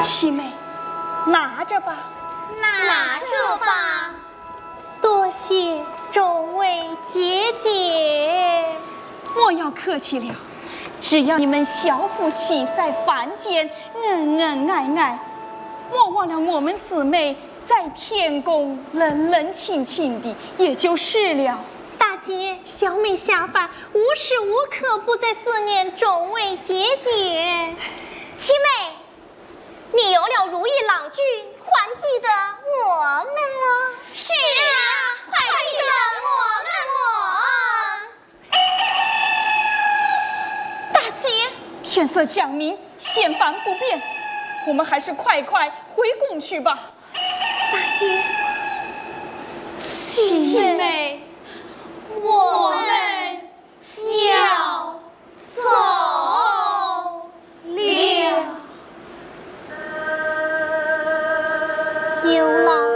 七妹，拿着吧， 拿着吧。 多谢众位姐姐， 莫要客气了。只要你们小夫妻在凡间恩恩爱爱，莫忘了我们姊妹在天宫冷清清的，也就是了。 大姐，小妹下凡无时无刻不在思念众位姐姐。 七妹，你有了如意郎君，还记得我们吗？是啊，还记得我们。 大姐，天色将明，闲烦不便，我们还是快回宫去吧。 大姐， 七妹， 我们要走了。 有劳